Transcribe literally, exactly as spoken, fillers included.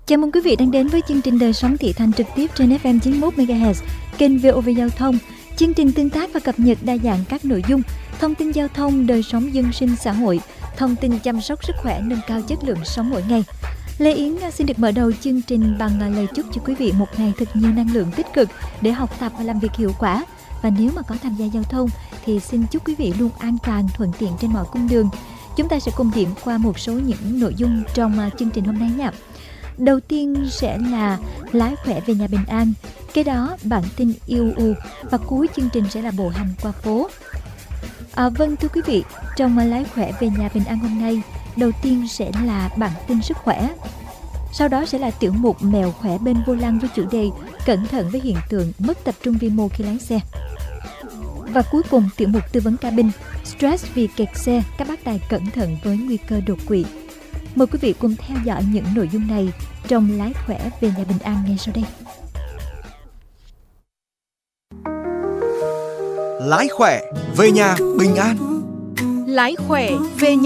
Chào mừng quý vị đang đến với chương trình Đời sống thị thành trực tiếp trên ép em chín mươi mốt mê ga héc, kênh vê o vê Giao thông. Chương trình tương tác và cập nhật đa dạng các nội dung, thông tin giao thông, đời sống dân sinh xã hội, thông tin chăm sóc sức khỏe, nâng cao chất lượng sống mỗi ngày. Lê Yến xin được mở đầu chương trình bằng lời chúc cho quý vị một ngày thật nhiều năng lượng tích cực để học tập và làm việc hiệu quả. Và nếu mà có tham gia giao thông thì xin chúc quý vị luôn an toàn, thuận tiện trên mọi cung đường. Chúng ta sẽ cùng điểm qua một số những nội dung trong chương trình hôm nay nha. Đầu tiên sẽ là lái khỏe về nhà bình an, kế đó bản tin yêu u và cuối chương trình sẽ là bộ hành qua phố. À, vâng thưa quý vị, trong lái khỏe về nhà bình an hôm nay, đầu tiên sẽ là bản tin sức khỏe. Sau đó sẽ là tiểu mục mèo khỏe bên vô lăng với chủ đề cẩn thận với hiện tượng mất tập trung vi mô khi lái xe. Và cuối cùng tiểu mục tư vấn cabin, stress vì kẹt xe, các bác tài cẩn thận với nguy cơ đột quỵ. Mời quý vị cùng theo dõi những nội dung này trong lái khỏe về nhà bình an ngay sau đây. Lái khỏe về nhà bình an. Lái khỏe về nhà